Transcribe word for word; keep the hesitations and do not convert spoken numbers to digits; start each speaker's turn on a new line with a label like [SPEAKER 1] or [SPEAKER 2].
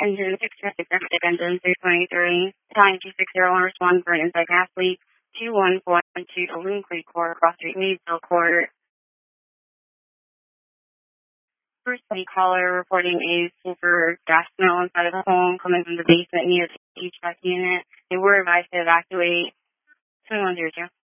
[SPEAKER 1] Engine six six six, engine three twenty-three. Italian two six zero one, respond for an inside gas leak. two one four one two to Loon Creek Court, Cross Street, Meadville Court. First city caller reporting a sulfur gas smell inside of the home coming from the basement near the H V A C unit. They were advised to evacuate. seven one zero two.